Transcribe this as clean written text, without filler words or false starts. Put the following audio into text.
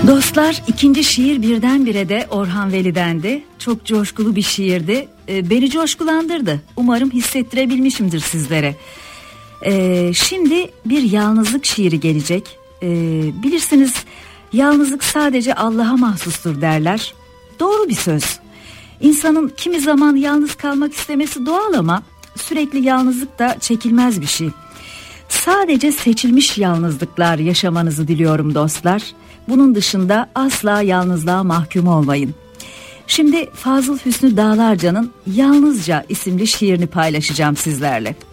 Dostlar, ikinci şiir birdenbire de Orhan Veli'dendi. Çok coşkulu bir şiirdi. Beni coşkulandırdı. Umarım hissettirebilmişimdir sizlere. Şimdi bir yalnızlık şiiri gelecek. Bilirsiniz, yalnızlık sadece Allah'a mahsustur derler. Doğru bir söz. İnsanın kimi zaman yalnız kalmak istemesi doğal ama sürekli yalnızlık da çekilmez bir şey. Sadece seçilmiş yalnızlıklar yaşamanızı diliyorum dostlar. Bunun dışında asla yalnızlığa mahkum olmayın. Şimdi Fazıl Hüsnü Dağlarca'nın Yalnızca isimli şiirini paylaşacağım sizlerle.